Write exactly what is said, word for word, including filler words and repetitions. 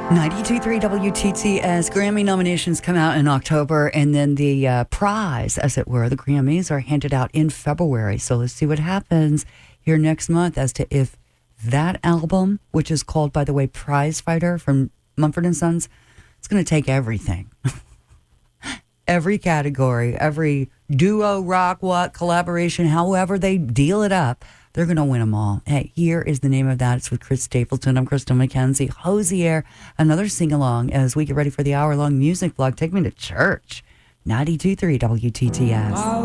ninety-two point three W T T S Grammy nominations come out in October, and then the uh, prize, as it were, the Grammys, are handed out in February. So let's see what happens here next month as to if that album, which is called, by the way, Prize Fighter from Mumford and Sons, it's going to take everything. Every category, every duo, rock, what, collaboration, however they deal it up, they're going to win them all. Hey, here is the name of that. It's with Chris Stapleton. I'm Crystal McKenzie. Hosier, another sing-along as we get ready for the hour-long music blog. Take me to church. ninety-two point three W T T S.